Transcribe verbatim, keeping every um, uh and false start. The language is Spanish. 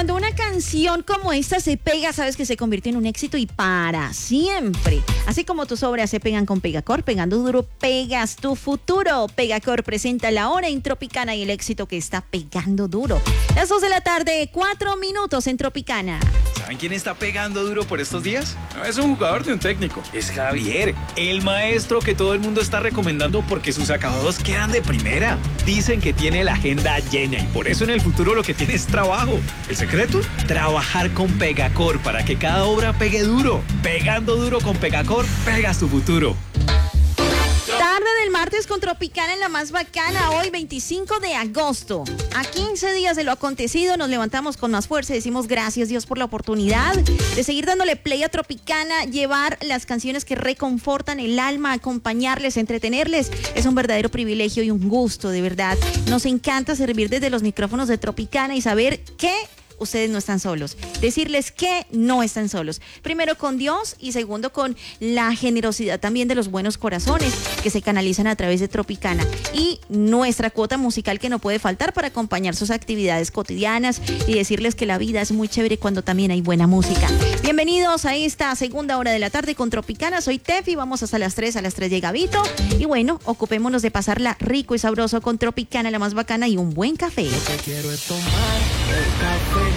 Cuando una canción como esta se pega, sabes que se convierte en un éxito y para siempre. Así como tus obras se pegan con Pegacor, pegando duro, pegas tu futuro. Pegacor presenta la hora en Tropicana y el éxito que está pegando duro. Las dos de la tarde, cuatro minutos en Tropicana. ¿Saben quién está pegando duro por estos días? No es un jugador de un técnico, es Javier, el maestro que todo el mundo está recomendando porque sus acabados quedan de primera. Dicen que tiene la agenda llena y por eso en el futuro lo que tiene es trabajo. ¿El secreto? Trabajar con Pegacor para que cada obra pegue duro. Pegando duro con Pegacor, pegas tu futuro. Tarde del martes con Tropicana en la más bacana, hoy veinticinco de agosto. A quince días de lo acontecido nos levantamos con más fuerza y decimos gracias Dios por la oportunidad de seguir dándole play a Tropicana, llevar las canciones que reconfortan el alma, acompañarles, entretenerles. Es un verdadero privilegio y un gusto, de verdad. Nos encanta servir desde los micrófonos de Tropicana y saber que ustedes no están solos, decirles que no están solos, primero con Dios y segundo con la generosidad también de los buenos corazones que se canalizan a través de Tropicana y nuestra cuota musical que no puede faltar para acompañar sus actividades cotidianas y decirles que la vida es muy chévere cuando también hay buena música. Bienvenidos a esta segunda hora de la tarde con Tropicana, soy Tefi, vamos hasta las tres, a las tres llega Vito y bueno, ocupémonos de pasarla rico y sabroso con Tropicana, la más bacana y un buen café. Lo que quiero es tomar el café.